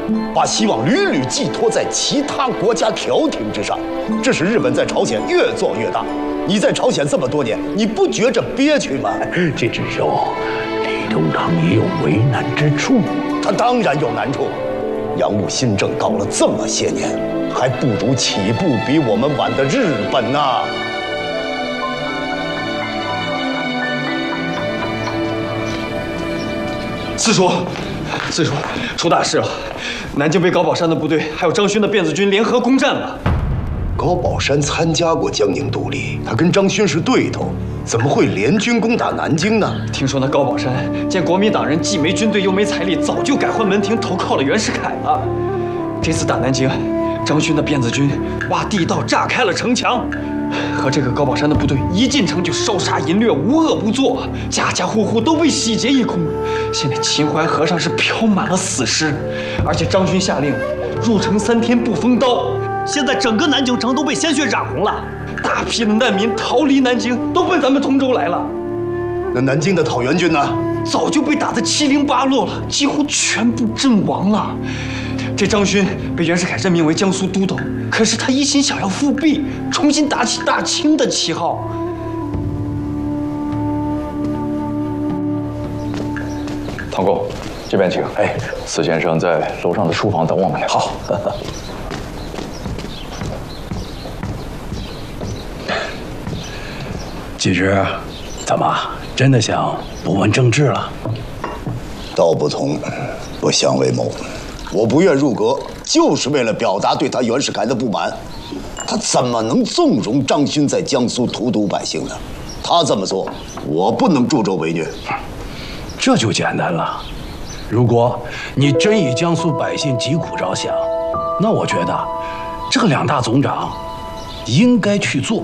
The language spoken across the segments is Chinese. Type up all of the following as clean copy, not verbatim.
把希望屡屡寄托在其他国家调停之上，这使日本在朝鲜越做越大。你在朝鲜这么多年，你不觉着憋屈吗？ 这只兄，李东堂也有为难之处。 他当然有难处。洋务新政搞了这么些年，还不如起步比我们晚的日本呢。 四叔，出大事了！南京被高宝山的部队还有张勋的辫子军联合攻占了。 高宝山参加过江宁独立，他跟张勋是对头，怎么会联军攻打南京呢？ 听说那高宝山见国民党人既没军队又没财力，早就改换门庭投靠了袁世凯了。这次打南京，张勋的辫子军挖地道炸开了城墙，和这个高宝山的部队一进城就烧杀淫掠，无恶不作，家家户户都被洗劫一空。现在秦淮河上是飘满了死尸，而且张勋下令入城3天不封刀。现在整个南京城都被鲜血染红了，大批的难民逃离南京，都奔咱们通州来了。 那南京的讨袁军呢？ 早就被打得七零八落了，几乎全部阵亡了。这张勋被袁世凯任命为江苏都督，可是他一心想要复辟，重新打起大清的旗号。 唐公，这边请。哎，司先生在楼上的书房等我们呢。 好。季直，怎么真的想不问政治了？ 道不同，不相为谋。我不愿入阁，就是为了表达对他袁世凯的不满。他怎么能纵容张勋在江苏荼毒百姓呢？他这么做，我不能助纣为虐。 这就简单了。如果你真以江苏百姓疾苦着想，那我觉得这个2大总长应该去做。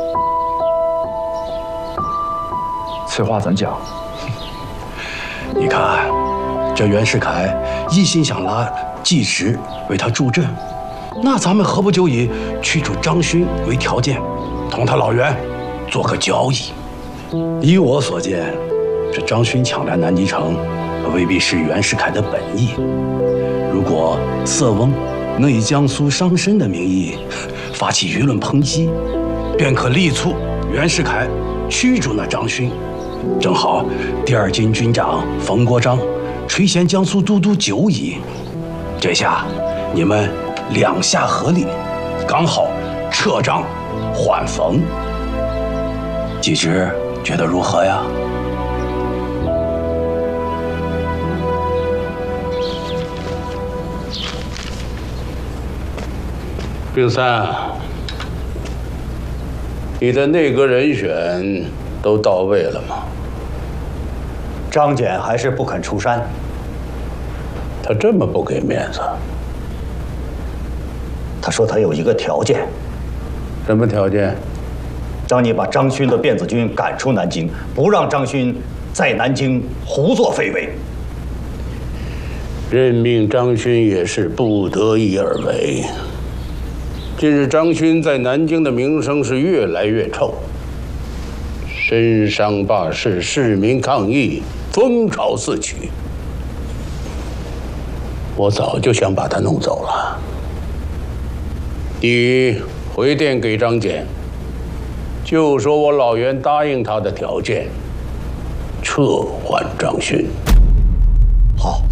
此话怎讲？ 你看，这袁世凯一心想拉季直为他助阵，那咱们何不就以驱逐张勋为条件，同他老袁做个交易？依我所见，这张勋抢占南极城，未必是袁世凯的本意。如果色翁能以江苏伤身的名义发起舆论抨击，便可力促袁世凯驱逐那张勋。正好第2军军长冯国璋垂涎江苏都督久矣，这下你们2下合力，刚好撤张缓冯。季直觉得如何呀？ 并三，你的内阁人选都到位了吗？ 张简还是不肯出山。 他这么不给面子？ 他说他有一个条件。 什么条件？ 让你把张勋的辫子军赶出南京，不让张勋在南京胡作非为。 任命张勋也是不得已而为。近日张勋在南京的名声是越来越臭，申商罢市，市民抗议，风潮四起。我早就想把他弄走了。你回电给张简，就说我老袁答应他的条件，撤换张勋。 好。